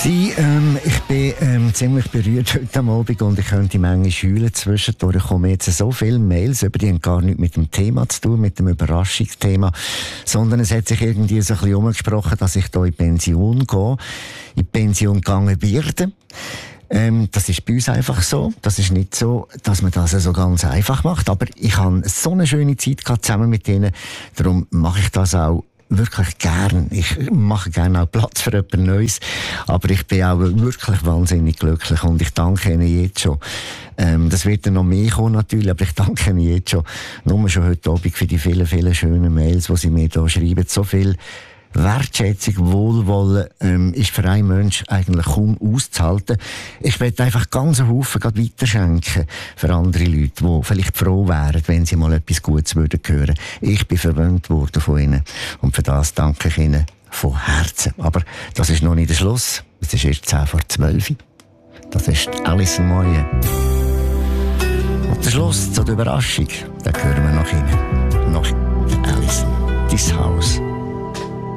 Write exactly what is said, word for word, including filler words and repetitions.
Sie, ähm, ich bin ähm, ziemlich berührt heute Abend und ich könnte manchmal heulen. Zwischendurch kommen jetzt so viele Mails, über die haben gar nichts mit dem Thema zu tun, mit dem Überraschungsthema, sondern es hat sich irgendwie so ein bisschen umgesprochen, dass ich hier in Pension gehe, in die Pension gegangen werde. Ähm, das ist bei uns einfach so. Das ist nicht so, dass man das so ganz einfach macht. Aber ich habe so eine schöne Zeit gehabt zusammen mit ihnen. Darum mache ich das auch wirklich gern. Ich mache gerne auch Platz für etwas Neues. Aber ich bin auch wirklich wahnsinnig glücklich und ich danke Ihnen jetzt schon. Ähm, das wird dann noch mehr kommen natürlich, aber ich danke Ihnen jetzt schon. Nur schon heute Abend für die vielen, vielen schönen Mails, die Sie mir hier schreiben. So viel Wertschätzung, Wohlwollen ähm, ist für einen Mensch eigentlich kaum auszuhalten. Ich möchte einfach ganz einen Haufen gerade weiterschenken für andere Leute, die vielleicht froh wären, wenn sie mal etwas Gutes würden hören. Ich bin verwöhnt worden von ihnen und für das danke ich ihnen von Herzen. Aber das ist noch nicht der Schluss. Es ist erst zehn vor zwölf. Das ist Alison Moyet. Und der Schluss zur Überraschung, den hören wir noch hin.